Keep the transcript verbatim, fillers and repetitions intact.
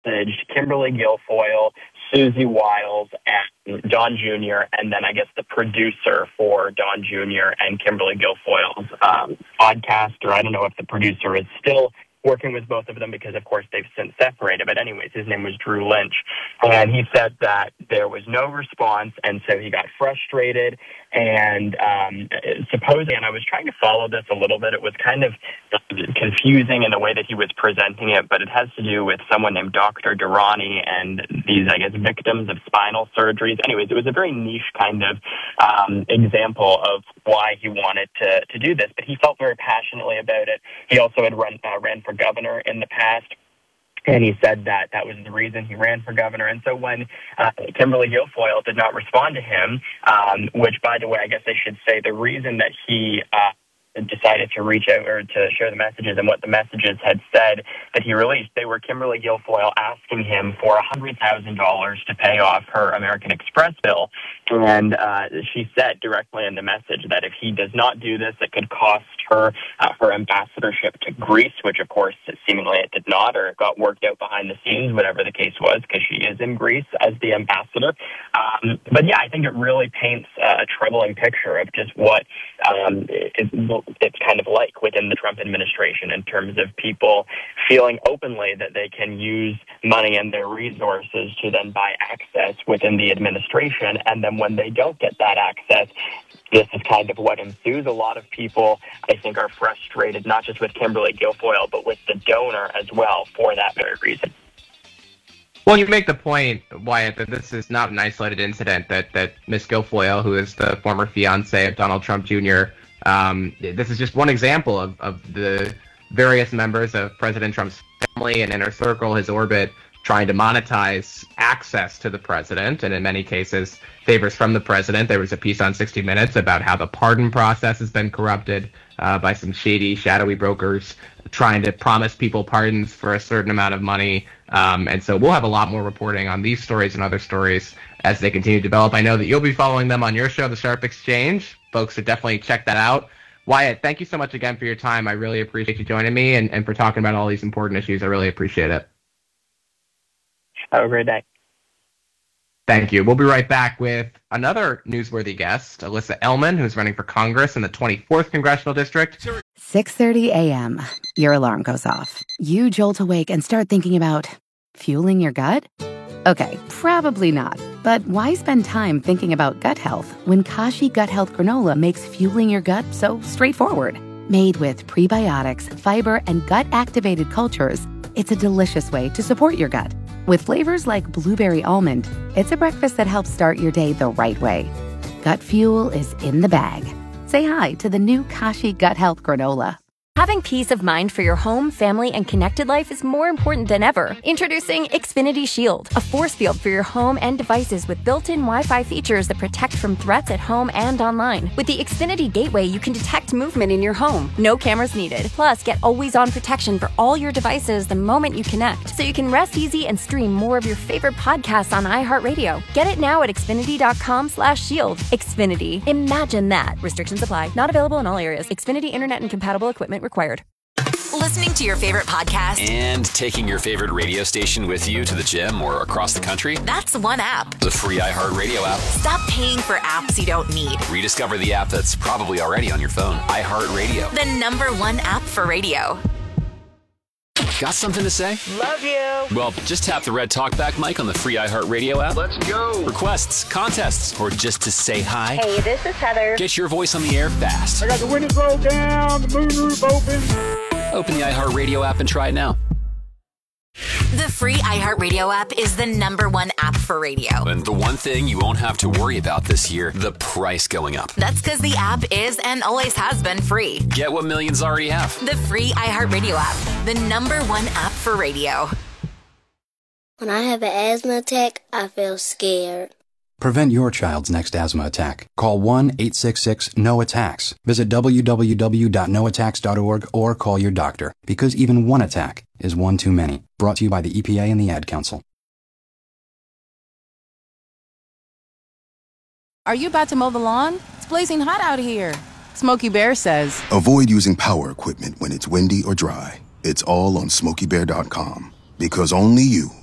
messaged Kimberly Guilfoyle, Susie Wiles, and Don Junior, and then I guess the producer for Don Junior and Kimberly Guilfoyle's um, podcast, or I don't know if the producer is still working with both of them because, of course, they've since separated. But anyways, his name was Drew Lynch. And he said that there was no response, and so he got frustrated. And um, supposedly, and I was trying to follow this a little bit, it was kind of confusing in the way that he was presenting it, but it has to do with someone named Doctor Durrani and these, I guess, victims of spinal surgeries. Anyways, it was a very niche kind of um, example of why he wanted to, to do this, but he felt very passionately about it. He also had run, uh, ran for governor in the past, and he said that that was the reason he ran for governor. And so when uh, Kimberly Guilfoyle did not respond to him, um, which, by the way, I guess I should say the reason that he uh, decided to reach out or to share the messages and what the messages had said that he released, they were Kimberly Guilfoyle asking him for one hundred thousand dollars to pay off her American Express bill. And uh, she said directly in the message that if he does not do this, it could cost her uh, her ambassadorship to Greece, which, of course, seemingly it did not, or it got worked out behind the scenes, whatever the case was, because she is in Greece as the ambassador. Um, but, yeah, I think it really paints uh, a troubling picture of just what um, it, it's kind of like within the Trump administration in terms of people feeling openly that they can use money and their resources to then buy access within the administration. And then when they don't get that access, this is kind of what ensues. A lot of people, I think, are frustrated, not just with Kimberly Guilfoyle, but with the donor as well for that very reason. Well, you make the point, Wyatt, that this is not an isolated incident, that, that Miss Guilfoyle, who is the former fiancée of Donald Trump Junior, um, this is just one example of, of the various members of President Trump's family and inner circle, his orbit, trying to monetize access to the president, and in many cases, favors from the president. There was a piece on sixty minutes about how the pardon process has been corrupted uh, by some shady, shadowy brokers trying to promise people pardons for a certain amount of money. Um, and so we'll have a lot more reporting on these stories and other stories as they continue to develop. I know that you'll be following them on your show, The Sharp Exchange. Folks should definitely check that out. Wyatt, thank you so much again for your time. I really appreciate you joining me and, and for talking about all these important issues. I really appreciate it. Have a great day. Thank you. We'll be right back with another newsworthy guest, Alyssa Ellman, who's running for Congress in the twenty-fourth Congressional District. six thirty a.m. Your alarm goes off. You jolt awake and start thinking about fueling your gut? Okay, probably not. But why spend time thinking about gut health when Kashi Gut Health Granola makes fueling your gut so straightforward? Made with prebiotics, fiber, and gut-activated cultures, it's a delicious way to support your gut. With flavors like blueberry almond, it's a breakfast that helps start your day the right way. Gut fuel is in the bag. Say hi to the new Kashi Gut Health Granola. Having peace of mind for your home, family, and connected life is more important than ever. Introducing Xfinity Shield, a force field for your home and devices with built-in Wi-Fi features that protect from threats at home and online. With the Xfinity Gateway, you can detect movement in your home. No cameras needed. Plus, get always-on protection for all your devices the moment you connect, so you can rest easy and stream more of your favorite podcasts on iHeartRadio. Get it now at Xfinity.com slash shield. Xfinity. Imagine that. Restrictions apply. Not available in all areas. Xfinity Internet and compatible equipment required. Listening to your favorite podcast and taking your favorite radio station with you to the gym or across the country? That's one app. The free iHeartRadio app. Stop paying for apps you don't need. Rediscover the app that's probably already on your phone. iHeartRadio. The number one app for radio. Got something to say? Love you. Well, just tap the red talkback mic on the free iHeartRadio app. Let's go. Requests, contests, or just to say hi. Hey, this is Heather. Get your voice on the air fast. I got the windows rolled down, the moonroof open. Open the iHeartRadio app and try it now. The free iHeartRadio app is the number one app for radio. And the one thing you won't have to worry about this year, the price going up. That's because the app is and always has been free. Get what millions already have. The free iHeartRadio app, the number one app for radio. When I have an asthma attack, I feel scared. Prevent your child's next asthma attack. Call one eight six six N O attacks. Visit w w w dot no attacks dot org or call your doctor, because even one attack is one too many. Brought to you by the E P A and the Ad Council. Are you about to mow the lawn? It's blazing hot out here. Smokey Bear says, avoid using power equipment when it's windy or dry. It's all on smokey bear dot com, because only you